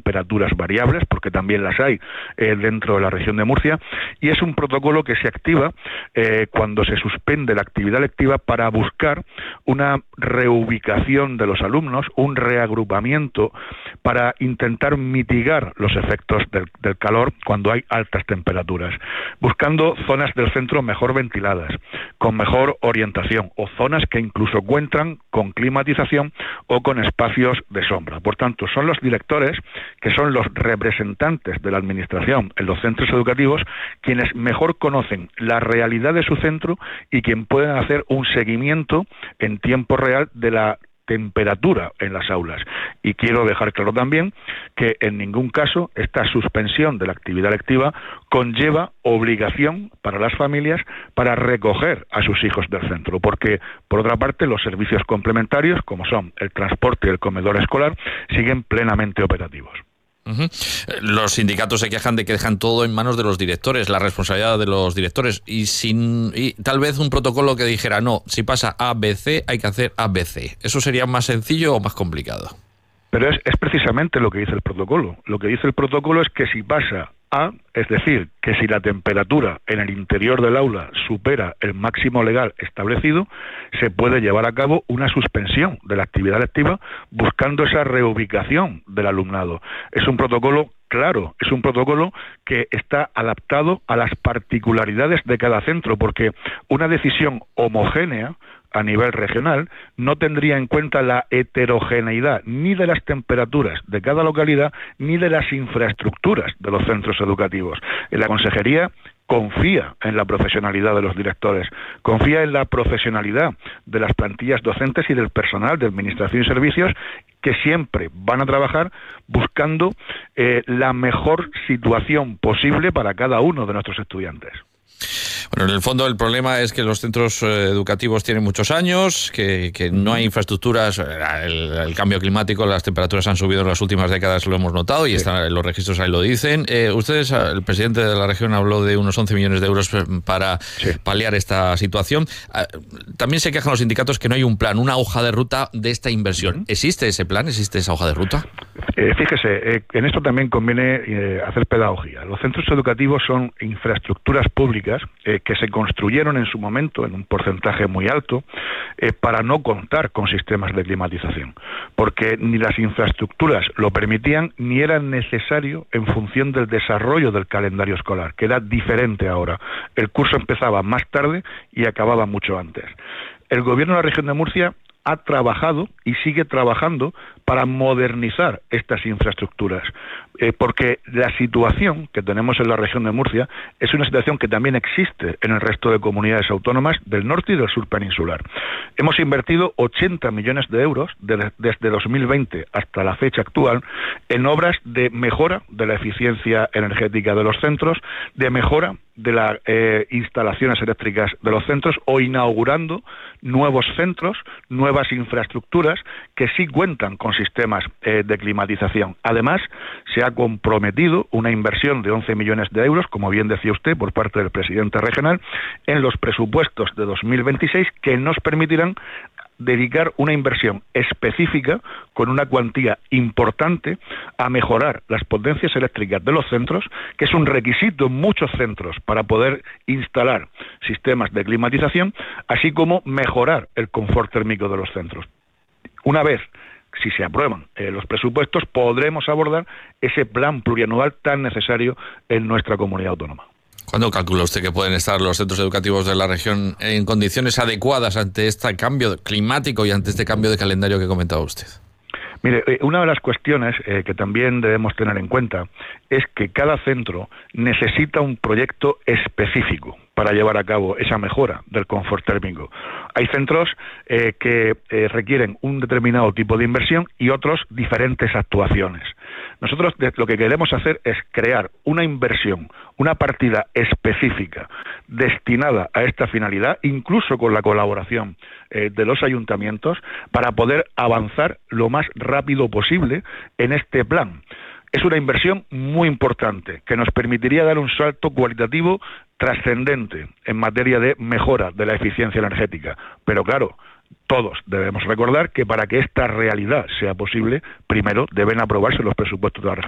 temperaturas variables, porque también las hay dentro de la región de Murcia, y es un protocolo que se activa cuando se suspende la actividad lectiva para buscar una reubicación de los alumnos, un reagrupamiento para intentar mitigar los efectos del calor cuando hay altas temperaturas, buscando zonas del centro mejor ventiladas, con mejor orientación, o zonas que incluso cuentan con climatización o con espacios de sombra. Por tanto, son los directores, que son los representantes de la administración en los centros educativos, quienes mejor conocen la realidad de su centro y quien pueden hacer un seguimiento en tiempo real de la temperatura en las aulas. Y quiero dejar claro también que en ningún caso esta suspensión de la actividad lectiva conlleva obligación para las familias para recoger a sus hijos del centro, porque por otra parte los servicios complementarios, como son el transporte y el comedor escolar, siguen plenamente operativos. Los sindicatos se quejan de que dejan todo en manos de los directores, la responsabilidad de los directores, y tal vez un protocolo que dijera, no, si pasa ABC hay que hacer ABC. ¿Eso sería más sencillo o más complicado? Pero es precisamente lo que dice el protocolo. Lo que dice el protocolo es que si pasa A, es decir, que si la temperatura en el interior del aula supera el máximo legal establecido, se puede llevar a cabo una suspensión de la actividad lectiva buscando esa reubicación del alumnado. Es un protocolo claro, es un protocolo que está adaptado a las particularidades de cada centro, porque una decisión homogénea a nivel regional no tendría en cuenta la heterogeneidad ni de las temperaturas de cada localidad ni de las infraestructuras de los centros educativos. La Consejería confía en la profesionalidad de los directores, confía en la profesionalidad de las plantillas docentes y del personal de administración y servicios, que siempre van a trabajar buscando la mejor situación posible para cada uno de nuestros estudiantes. Bueno, en el fondo el problema es que los centros educativos tienen muchos años, que no hay infraestructuras, el cambio climático, las temperaturas han subido en las últimas décadas, lo hemos notado, y los registros ahí lo dicen. Ustedes, el presidente de la región habló de unos 11 millones de euros para paliar esta situación. También se quejan los sindicatos que no hay un plan, una hoja de ruta de esta inversión. ¿Existe ese plan? ¿Existe esa hoja de ruta? Fíjese, en esto también conviene hacer pedagogía. Los centros educativos son infraestructuras públicas que se construyeron en su momento en un porcentaje muy alto para no contar con sistemas de climatización, porque ni las infraestructuras lo permitían ni era necesario en función del desarrollo del calendario escolar, que era diferente ahora. El curso empezaba más tarde y acababa mucho antes. El gobierno de la región de Murcia ha trabajado y sigue trabajando para modernizar estas infraestructuras, porque la situación que tenemos en la región de Murcia es una situación que también existe en el resto de comunidades autónomas del norte y del sur peninsular. Hemos invertido 80 millones de euros desde 2020 hasta la fecha actual en obras de mejora de la eficiencia energética de los centros, de mejora de las instalaciones eléctricas de los centros, o inaugurando nuevos centros, nuevas infraestructuras que sí cuentan con sistemas de climatización. Además, se ha comprometido una inversión de 11 millones de euros, como bien decía usted, por parte del presidente regional, en los presupuestos de 2026, que nos permitirán dedicar una inversión específica con una cuantía importante a mejorar las potencias eléctricas de los centros, que es un requisito en muchos centros para poder instalar sistemas de climatización, así como mejorar el confort térmico de los centros. Una vez, si se aprueban los presupuestos, podremos abordar ese plan plurianual tan necesario en nuestra comunidad autónoma. ¿Cuándo calcula usted que pueden estar los centros educativos de la región en condiciones adecuadas ante este cambio climático y ante este cambio de calendario que comentaba usted? Mire, una de las cuestiones que también debemos tener en cuenta es que cada centro necesita un proyecto específico para llevar a cabo esa mejora del confort térmico. Hay centros que requieren un determinado tipo de inversión y otros diferentes actuaciones. Nosotros lo que queremos hacer es crear una inversión, una partida específica destinada a esta finalidad, incluso con la colaboración de los ayuntamientos, para poder avanzar lo más rápido posible en este plan. Es una inversión muy importante que nos permitiría dar un salto cualitativo trascendente en materia de mejora de la eficiencia energética. Pero claro, todos debemos recordar que para que esta realidad sea posible, primero deben aprobarse los presupuestos de la región.